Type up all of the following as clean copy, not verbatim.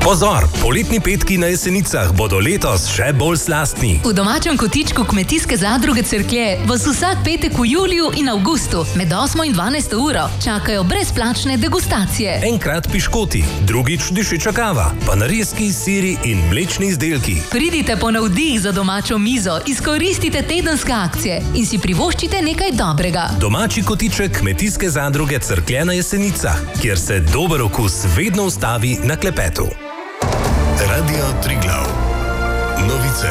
Pozor, poletni petki na Jesenicah bodo letos še bolj slastni. V domačem kotičku Kmetijske zadruge Cerklje vas vsak petek v juliju in avgustu med 8 in 12 uro čakajo brezplačne degustacije. Enkrat piškoti, drugič dišeča kava, pa narezki, siri in mlečni izdelki. Pridite po navdih za domačo mizo, izkoristite tedenske akcije in si privoščite nekaj dobrega. Domači kotiček Kmetijske zadruge Cerklje na Jesenicah, kjer se dober okus vedno ustavi na klepetu. Radio Triglav. Novice.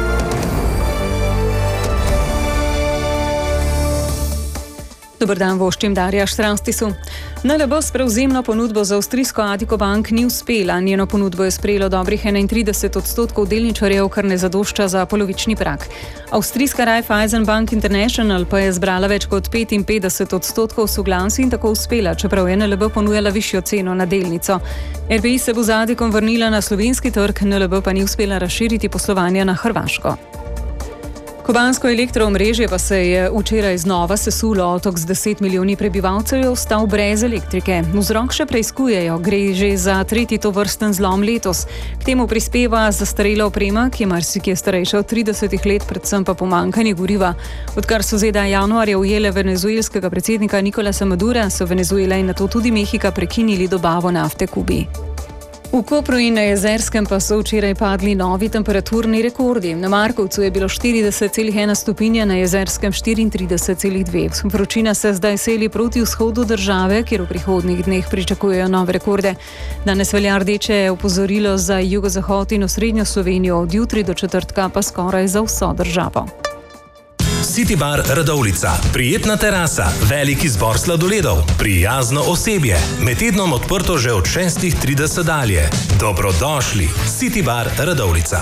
Dober dan, voščim Darja Štranstisu. NLB s prevzemno ponudbo za avstrijsko Addiko Bank ni uspela. Njeno ponudbo je sprejelo dobrih 31% delničarjev, kar ne zadošča za polovični prag. Avstrijska Raiffeisen Bank International pa je zbrala več kot 55% soglasij in tako uspela, čeprav je NLB ponujala višjo ceno na delnico. RBI se bo z Addikom vrnila na slovenski trg, NLB pa ni uspela razširiti poslovanja na Hrvaško. Kubansko elektroomrežje pa se je včeraj znova sesulo. Otok z 10 milijoni prebivalcev je ostal brez elektrike. Vzrok še preiskujejo, gre že za tretji tovrsten zlom letos. K temu prispeva zastarela oprema, ki je marsikje starejša od 30 let, predvsem pa pomanjkanje goriva. Odkar so ZDA januarja ujele venezuelskega predsednika Nicolasa Madura, so Venezuela in nato tudi Mehika prekinili dobavo nafte Kubi. V Kopru in na Jezerskem pa so včeraj padli novi temperaturni rekordi. Na Markovcu je bilo 40,1 stopinja, na Jezerskem 34,2. Vročina se zdaj seli proti vzhodu države, kjer v prihodnjih dneh pričakujejo nove rekorde. Danes velja rdeče opozorilo za jugozahod in osrednjo Slovenijo, od jutri do četrtka pa skoraj za vso državo. City Bar Radovljica. Prijetna terasa, velik izbor sladoledov, prijazno osebje. Med tednom odprto že od 6:30 dalje. Dobrodošli. City Bar Radovljica.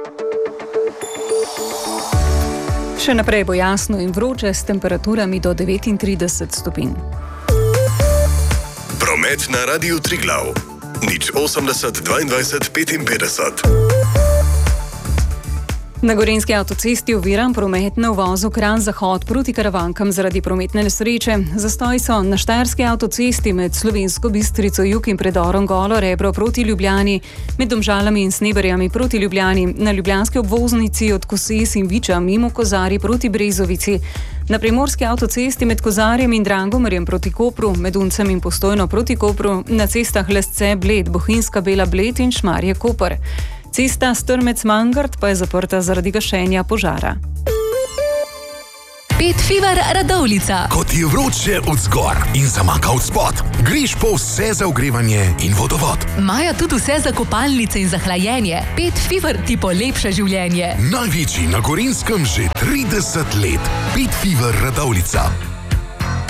Še naprej bo jasno in vroče s temperaturami do 39 stopinj. Promet na Radiu Triglav. 080 22 55. Na Gorenjski avtocesti oviran promet na uvozu Kranj-Zahod proti Karavankam zaradi prometne nesreče. Zastoji so na Štajerski avtocesti med Slovensko Bistrico jug in predorom Golo Rebro proti Ljubljani, med Domžalami in Sneberjami proti Ljubljani, na ljubljanski obvoznici od Koses in Viča mimo Kozarij proti Brezovici, na Primorski avtocesti med Kozarjem in Drangomerjem proti Kopru, med Uncem in Postojno proti Kopru, na cestah Lesce, Bled, Bohinjska Bela, Bled in Šmarje Koper. Cesta Strmec-Mangart pa je zaprta zaradi gašenja požara. Pet Fever Radovljica. Ko ti je vroče od zgor in zamaka od spod, greš po vse za ogrevanje in vodovod. Imajo tudi vse za kopalnice in za hlajenje. Pet Fever ti polepša življenje. Največji na Gorenjskem že 30 let. Pet Fever Radovljica.